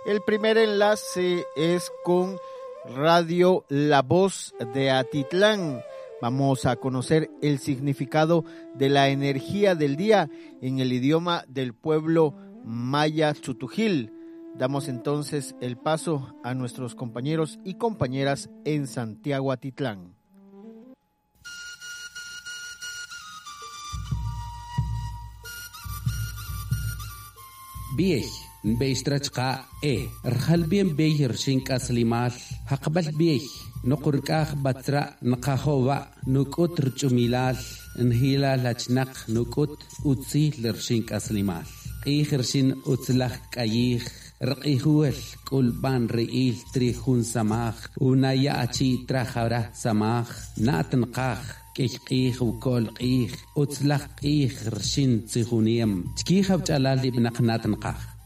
El primer enlace es con Radio La Voz de Atitlán. Vamos a conocer el significado de la energía del día en el idioma del pueblo maya Tzutujil. Damos entonces el paso a nuestros compañeros y compañeras en Santiago Atitlán. Biej, beistrachka rjal bien biej rshinka slimal, haqbal biej, nuqurkaj batra nqahoba, nukut rchumilal, nhila lachnak nukut utzi lrshinka slimal. Qij rshin utzlaj kayij, rqihuel kulban riil trihun samaj, unaya achi trajara samaj, natanqaj. Qij ukol qij utzlaq qij rshin tsihuniem chkijab chalal ibnaq natanqaj